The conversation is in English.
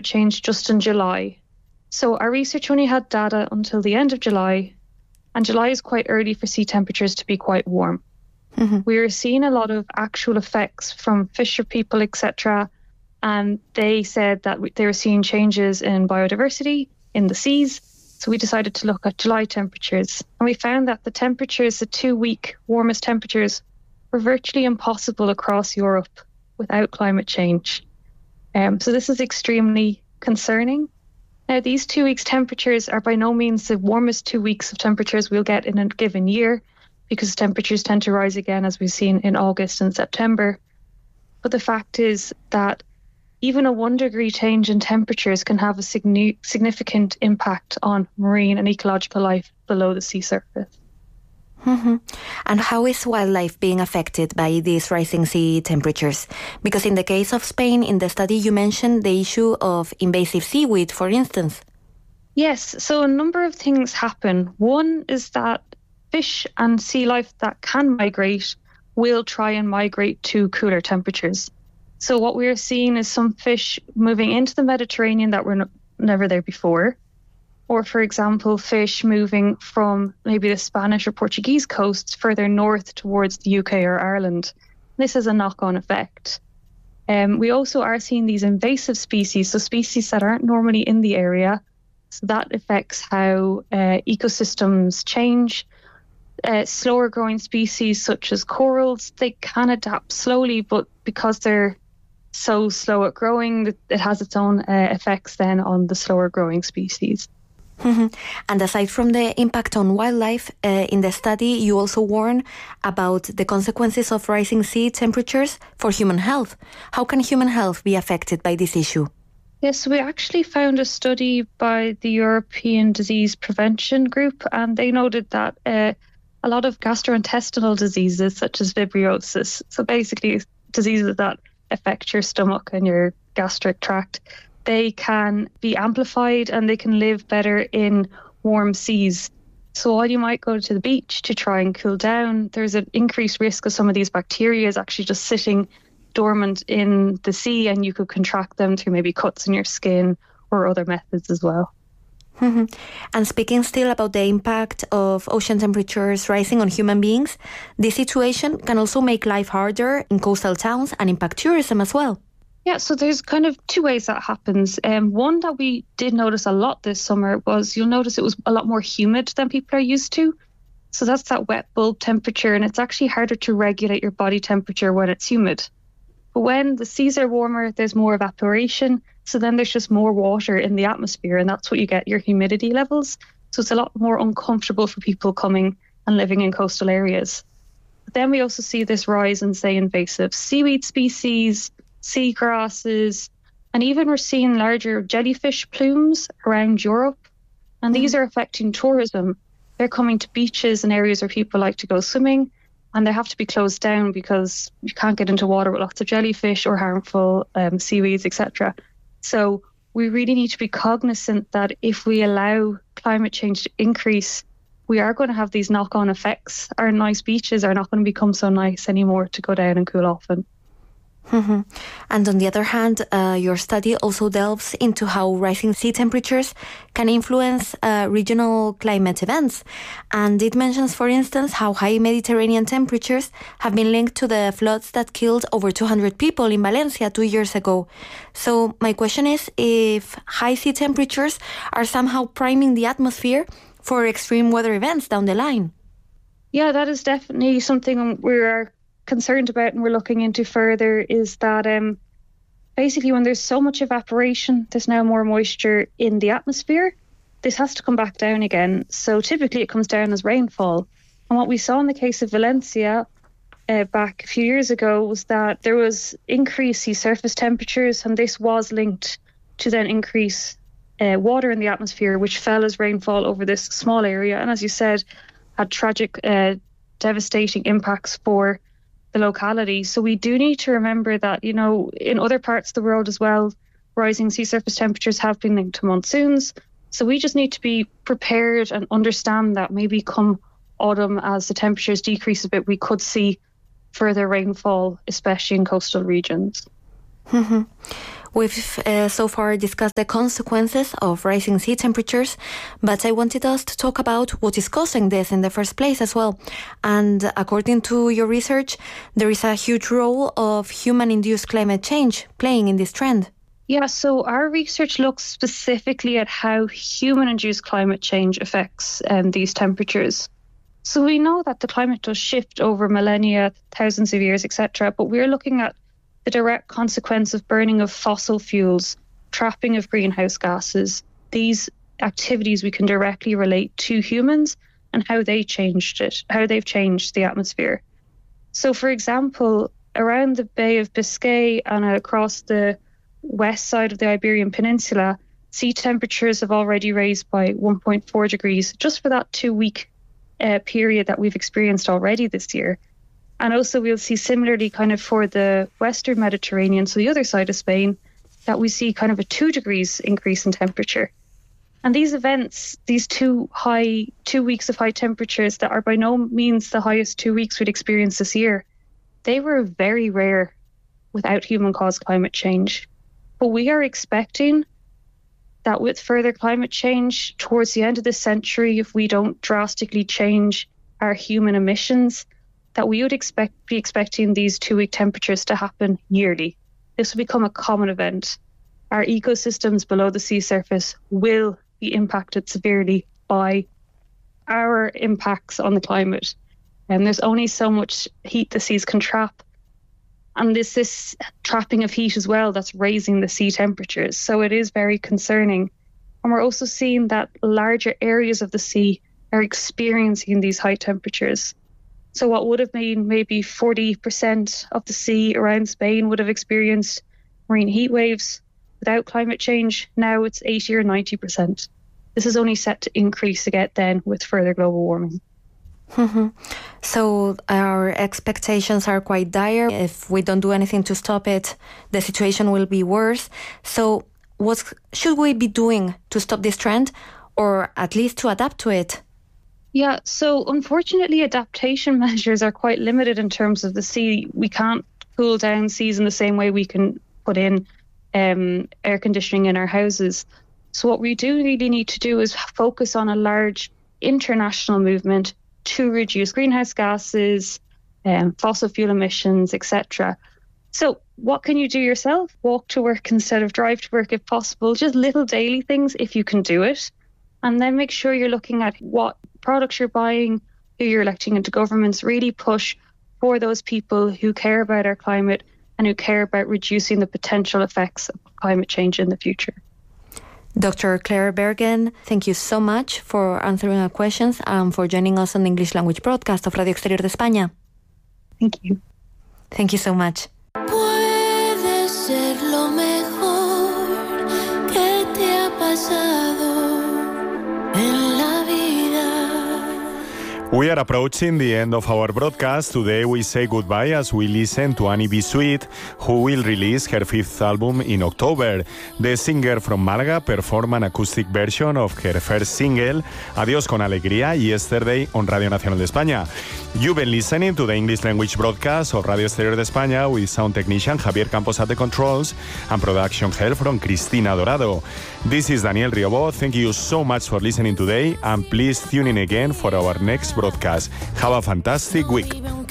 climate change just in July. So our research only had data until the end of July, and July is quite early for sea temperatures to be quite warm. We were seeing a lot of actual effects from fisher people, etc. And they said that they were seeing changes in biodiversity in the seas. So we decided to look at July temperatures. And we found that the temperatures, the 2-week warmest temperatures, were virtually impossible across Europe without climate change. So this is extremely concerning. Now, these 2 weeks temperatures are by no means the warmest 2 weeks of temperatures we'll get in a given year, because temperatures tend to rise again, as we've seen in August and September. But the fact is that even a 1 degree change in temperatures can have a significant impact on marine and ecological life below the sea surface. And how is wildlife being affected by these rising sea temperatures? Because in the case of Spain, in the study you mentioned the issue of invasive seaweed, for instance. Yes, so a number of things happen. One is that fish and sea life that can migrate will try and migrate to cooler temperatures. So what we're seeing is some fish moving into the Mediterranean that were never there before. Or, for example, fish moving from maybe the Spanish or Portuguese coasts further north towards the UK or Ireland. This has a knock-on effect. We also are seeing these invasive species, so species that aren't normally in the area. So that affects how ecosystems change. Slower growing species such as corals, they can adapt slowly, but because they're so slow at growing, it has its own effects then on the slower growing species. And aside from the impact on wildlife, in the study you also warn about the consequences of rising sea temperatures for human health. How can human health be affected by this issue? Yes, we actually found a study by the European Disease Prevention Group, and they noted that a lot of gastrointestinal diseases such as vibriosis, so basically diseases that affect your stomach and your gastric tract, they can be amplified and they can live better in warm seas. So while you might go to the beach to try and cool down, there's an increased risk of some of these bacteria actually just sitting dormant in the sea, and you could contract them through maybe cuts in your skin or other methods as well. And speaking still about the impact of ocean temperatures rising on human beings, this situation can also make life harder in coastal towns and impact tourism as well. Yeah, so there's kind of two ways that happens. One that we did notice a lot this summer was, you'll notice it was a lot more humid than people are used to. So that's that wet bulb temperature, and it's actually harder to regulate your body temperature when it's humid. But when the seas are warmer, there's more evaporation. So then there's just more water in the atmosphere, and that's what you get, your humidity levels. So it's a lot more uncomfortable for people coming and living in coastal areas. But then we also see this rise in, say, invasive seaweed species, seagrasses, and even we're seeing larger jellyfish plumes around Europe. And these are affecting tourism. They're coming to beaches and areas where people like to go swimming, and they have to be closed down because you can't get into water with lots of jellyfish or harmful seaweeds, etc. So we really need to be cognizant that if we allow climate change to increase, we are going to have these knock-on effects. Our nice beaches are not going to become so nice anymore to go down and cool off in. And on the other hand, your study also delves into how rising sea temperatures can influence regional climate events. And it mentions, for instance, how high Mediterranean temperatures have been linked to the floods that killed over 200 people in Valencia 2 years ago. So my question is if high sea temperatures are somehow priming the atmosphere for extreme weather events down the line. Yeah, that is definitely something we're concerned about and we're looking into further, is that basically when there's so much evaporation, there's now more moisture in the atmosphere. This has to come back down again. So typically it comes down as rainfall. And what we saw in the case of Valencia back a few years ago was that there was increased sea surface temperatures, and this was linked to then increase water in the atmosphere, which fell as rainfall over this small area. And as you said, had tragic, devastating impacts for the locality. So we do need to remember that, you know, in other parts of the world as well, rising sea surface temperatures have been linked to monsoons. So we just need to be prepared and understand that maybe come autumn, as the temperatures decrease a bit, we could see further rainfall, especially in coastal regions. We've so far discussed the consequences of rising sea temperatures, but I wanted us to talk about what is causing this in the first place as well. And according to your research, there is a huge role of human-induced climate change playing in this trend. Yeah, so our research looks specifically at how human-induced climate change affects these temperatures. So we know that the climate does shift over millennia, thousands of years, etc., but we're looking at the direct consequence of burning of fossil fuels, trapping of greenhouse gases. These activities we can directly relate to humans and how they've changed the atmosphere. So, for example, around the Bay of Biscay and across the west side of the Iberian Peninsula, sea temperatures have already raised by 1.4 degrees just for that 2-week period that we've experienced already this year. And also we'll see similarly kind of for the Western Mediterranean, so the other side of Spain, that we see kind of a 2 degrees increase in temperature. And these events, these 2 weeks of high temperatures that are by no means the highest 2 weeks we'd experienced this year, they were very rare without human-caused climate change. But we are expecting that with further climate change towards the end of this century, if we don't drastically change our human emissions, that we would be expecting these 2-week temperatures to happen yearly. This will become a common event. Our ecosystems below the sea surface will be impacted severely by our impacts on the climate. And there's only so much heat the seas can trap. And this trapping of heat as well that's raising the sea temperatures. So it is very concerning. And we're also seeing that larger areas of the sea are experiencing these high temperatures. So what would have been maybe 40% of the sea around Spain would have experienced marine heat waves without climate change. Now it's 80 or 90%. This is only set to increase again then with further global warming. Mm-hmm. So our expectations are quite dire. If we don't do anything to stop it, the situation will be worse. So what should we be doing to stop this trend, or at least to adapt to it? Yeah, so unfortunately adaptation measures are quite limited in terms of the sea. We can't cool down seas in the same way we can put in air conditioning in our houses. So what we do really need to do is focus on a large international movement to reduce greenhouse gases, fossil fuel emissions, etc. So what can you do yourself? Walk to work instead of drive to work if possible. Just little daily things if you can do it. And then make sure you're looking at what products you're buying, who you're electing into governments. Really push for those people who care about our climate and who care about reducing the potential effects of climate change in the future. Dr. Claire Bergen, thank you so much for answering our questions and for joining us on the English language broadcast of Radio Exterior de España. Thank you. Thank you so much. Puede ser lo mejor que te ha pasado en la vida. We are approaching the end of our broadcast. Today we say goodbye as we listen to Annie B. Sweet, who will release her 5th album in October. The singer from Málaga performed an acoustic version of her first single, Adiós con Alegría, yesterday on Radio Nacional de España. You've been listening to the English language broadcast of Radio Exterior de España with sound technician Javier Campos at the controls and production help from Cristina Dorado. This is Daniel Riobó. Thank you so much for listening today, and please tune in again for our next broadcast. Have a fantastic week.